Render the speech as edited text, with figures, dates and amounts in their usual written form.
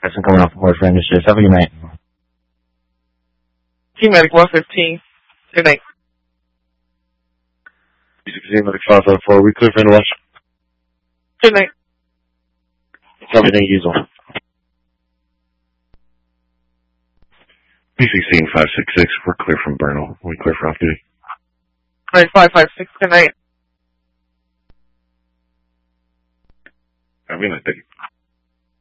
Person coming off the board for initiative. Have a good night. T-Medic 115. Good night. T-Medic 554. We clear for watch. Good night. Copy, thank you, Diesel. B16 566. We're clear from Bernal. We clear for off duty. Alright, 556. Good night. Have a good night, thank you.